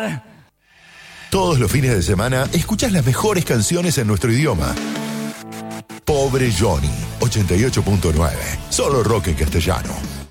llorar. Todos los fines de semana escuchás las mejores canciones en nuestro idioma. Pobre Johnny, 88.9. Solo rock en castellano.